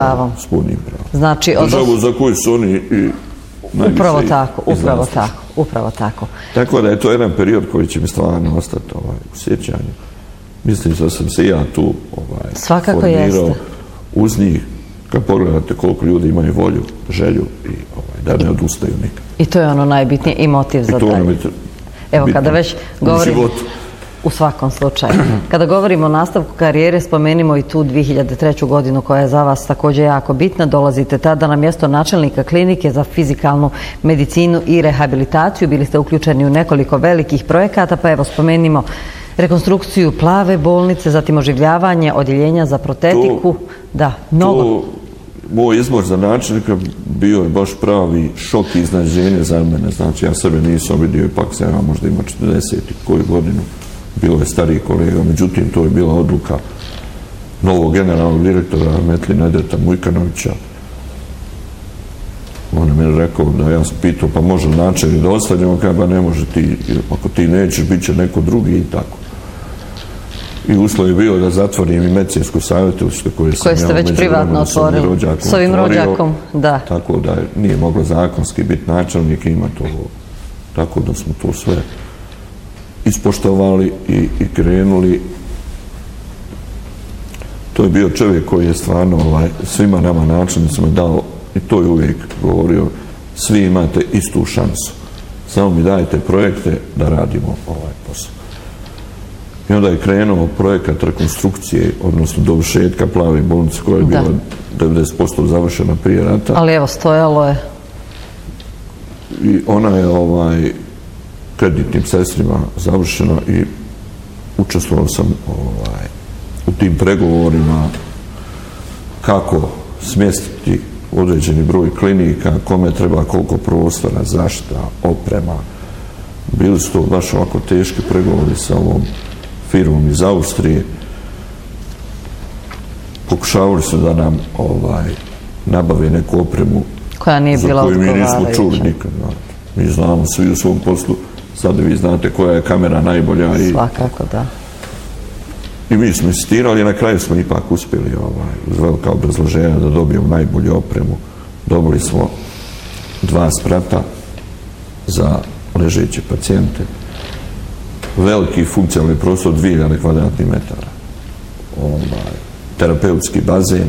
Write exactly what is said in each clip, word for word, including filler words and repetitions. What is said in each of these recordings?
pravom. S punim pravom. Znači, državu za koju su oni i upravo tako, upravo tako, upravo tako. Tako da je to jedan period koji će mi stvarno ostati ovaj, u sjećanju. Mislim da sam se ja tu ovaj, svakako formirao jeste. Uz njih, kad pogledate koliko ljudi imaju volju, želju i ovaj, da ne odustaju nikad. I to je ono najbitnije i motiv za dalje. Evo, kada već govorimo u svakom slučaju. Kada govorimo o nastavku karijere, spomenimo i tu dvije hiljade treću godinu koja je za vas također jako bitna. Dolazite tada na mjesto načelnika klinike za fizikalnu medicinu i rehabilitaciju. Bili ste uključeni u nekoliko velikih projekata, pa evo spomenimo rekonstrukciju Plave bolnice, zatim oživljavanje odjeljenja za protetiku. Da, mnogo. Moj izbor za načelnika bio je baš pravi šok i iznenađenje za mene. Znači, ja sebe nisam vidio, ipak sam ja možda imao četrdeset koju godinu. Bilo je stariji kolega, međutim, to je bila odluka novog generalnog direktora Metlina Edeta Mujkanovića. On je meni rekao da ja sam pitao, pa može li načelnik da ostavljamo, kada ne može ti, ako ti nećeš, bit će neko drugi i tako. I uslov je bio da zatvorim i medicinsku savjetovstvo koje sam koje ste već privatno otvorili s ovim rođakom, da. Tako da nije moglo zakonski biti načelnik i imati ovo. Tako da smo to sve ispoštovali i, i krenuli. To je bio čovjek koji je stvarno ovaj, svima nama načelnicima dao, i to je uvijek govorio, svi imate istu šansu. Samo mi dajte projekte da radimo ovaj posao. I onda je krenuo projekat rekonstrukcije, odnosno dovršetka Plave bolnice koja je bila devedeset posto završena prije rata. Ali evo, stojalo je. I ona je ovaj, kreditnim sredstvima završena i učestvovao sam ovaj, u tim pregovorima kako smjestiti određeni broj klinika, kome treba koliko prostora, zaštita, oprema. Bili su to baš ovako teški pregovori sa ovom firmom iz Austrije. Pokušavali su da nam ovaj, nabave neku opremu koja nije bila odgovarajuća. Za koju mi nismo čuli nikad. Mi znamo svi u svom poslu, sad vi znate koja je kamera najbolja. I, svakako, da. I mi smo insistirali i na kraju smo ipak uspjeli ovaj, uz velika obrazloženja da dobijemo najbolju opremu. Dobili smo dva sprata za ležeće pacijente. Veliki funkcionalni prostor, dvije hiljade kvadratnih metara. Ovaj, terapeutski bazen.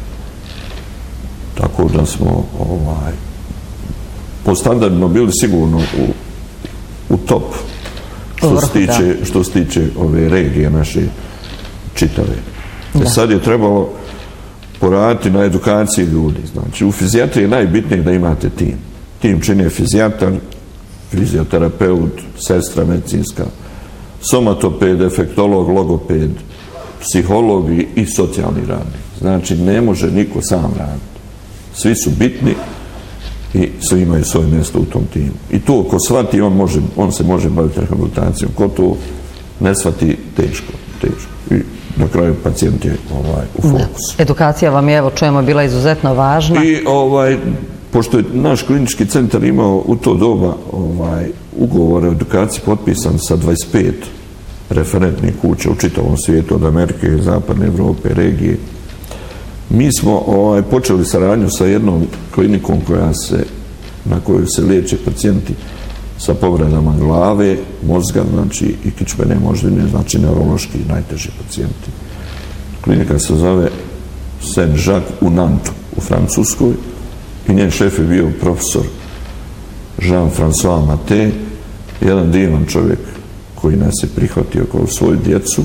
Tako da smo ovaj, po standardima bili sigurno u, u top što se tiče, što se tiče ove regije naše čitave. E sad je trebalo poraditi na edukaciji ljudi. Znači, u fizijatriji je najbitnije da imate tim. Tim čine fizijatar, fizioterapeut, sestra medicinska, somatoped, defektolog, logoped, psiholog i socijalni radnik. Znači, ne može niko sam raditi. Svi su bitni i svi imaju svoje mjesto u tom timu. I to, ko shvati, on, može, on se može baviti rehabilitacijom. Ko to ne shvati, teško, teško. I na kraju pacijent je ovaj, u fokusu. Edukacija vam je, evo čujemo, bila izuzetno važna. I ovaj, pošto je naš klinički centar imao u to doba ovaj, ugovore o edukaciji potpisan sa dvadeset pet referentnih kuća u čitavom svijetu, od Amerike, Zapadne Evrope, regije, mi smo ovaj, počeli saradnju sa jednom klinikom koja se, na kojoj se liječe pacijenti sa povredama glave, mozga, znači i kičmene moždine, znači neurološki najteži pacijenti. Klinika se zove Saint-Jacques u Nantu, u Francuskoj, i njen šef je bio profesor Jean-François Maté, jedan divan čovjek koji nas je prihvatio kao svoju djecu.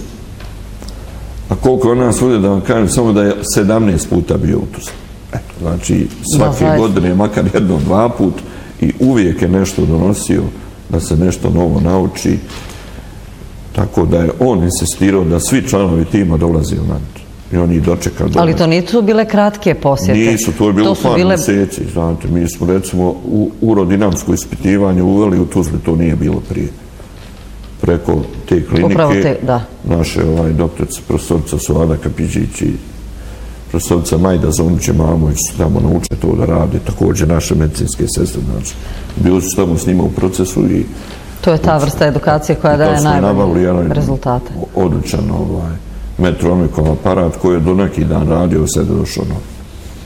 A koliko on nas vode, da vam kažem, samo da je sedamnaest puta bio u Tuzli. Eto, znači, svake da, godine, makar jednom, dva put, i uvijek je nešto donosio da se nešto novo nauči. Tako da je on insistirao da svi članovi tima dolaze u Nantu. I oni dočekali. Ali to nisu bile kratke posjete? Nisu, to je bilo par bile... mjeseci. Znate, mi smo recimo u urodinamsko ispitivanje uveli u Tuzli, to nije bilo prije. Preko te klinike, te, da. naše ovaj, doktorice, profesorica Suada Kapiđić i profesorica Majda Zonić-Mamović su tamo naučili to da rade, također naše medicinske sestre. Znači, bili su tamo s njima u procesu i... To je ta vrsta edukacije koja daje najbolje rezultate. Odličan ovaj, metronomikov aparat koji je do neki dan radio, sve je došao